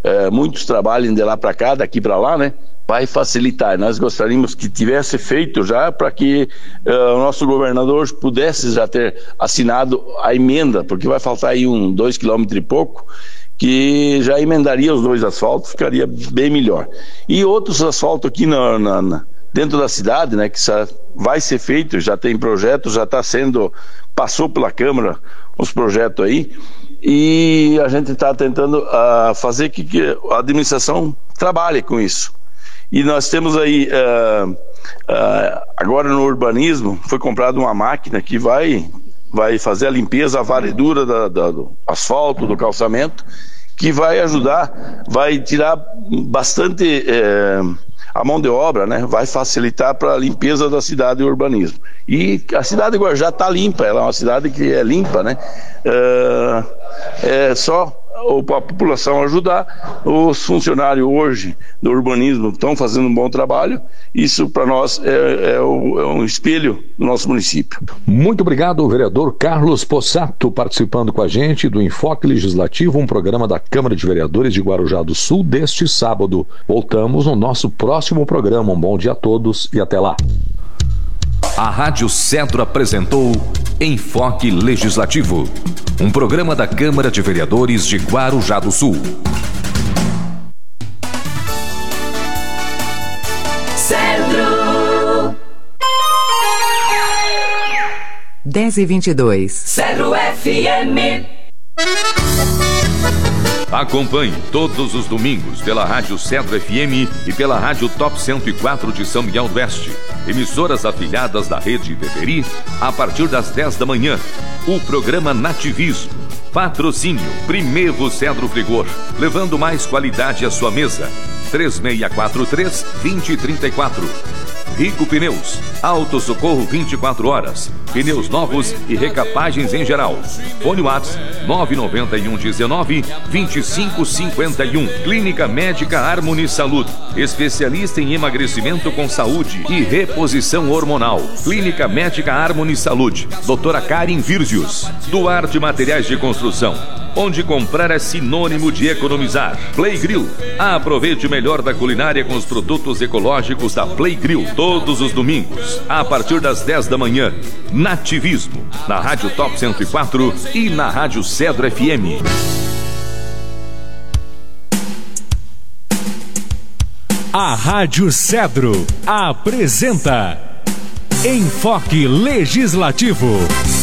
muitos trabalhem de lá para cá, daqui para lá, né? Vai facilitar. Nós gostaríamos que tivesse feito já para que o nosso governador pudesse já ter assinado a emenda, porque vai faltar aí 2 quilômetros e pouco, que já emendaria os 2 asfaltos, ficaria bem melhor. E outros asfaltos aqui dentro da cidade, né, que vai ser feito, já tem projeto, passou pela Câmara os projetos aí, e a gente está tentando fazer que a administração trabalhe com isso. E nós temos aí, agora no urbanismo, foi comprada uma máquina que vai fazer a limpeza, a varredura do asfalto, do calçamento, que vai ajudar, vai tirar bastante a mão de obra, né? Vai facilitar para a limpeza da cidade e o urbanismo. E a cidade de Guarujá está limpa, ela é uma cidade que é limpa, né? É só a população ajudar. Os funcionários hoje do urbanismo estão fazendo um bom trabalho. Isso para nós é um espelho do nosso município. Muito obrigado, vereador Carlos Possato, participando com a gente do Enfoque Legislativo, um programa da Câmara de Vereadores de Guarujá do Sul deste sábado. Voltamos no nosso próximo programa. Um bom dia a todos e até lá. A Rádio Cedro apresentou Enfoque Legislativo, um programa da Câmara de Vereadores de Guarujá do Sul. Cedro 10h22. Cedro FM. Acompanhe todos os domingos pela Rádio Cedro FM e pela Rádio Top 104 de São Miguel do Oeste, emissoras afiliadas da Rede Beberi, a partir das 10 da manhã. O programa Nativismo. Patrocínio Primeiro Cedro Frigor, levando mais qualidade à sua mesa. 3643-2034. Rico Pneus, Auto Socorro 24 horas, pneus novos e recapagens em geral. Fone WhatsApp 99119-2551. Clínica Médica Harmony Saúde, especialista em emagrecimento com saúde e reposição hormonal. Clínica Médica Harmony Saúde, doutora Karen Virzius. Duarte Materiais de Construção, onde comprar é sinônimo de economizar. Play Grill, aproveite o melhor da culinária com os produtos ecológicos da Play Grill, todos os domingos, a partir das 10 da manhã. Nativismo, na Rádio Top 104 e na Rádio Cedro FM. A Rádio Cedro apresenta Enfoque Legislativo.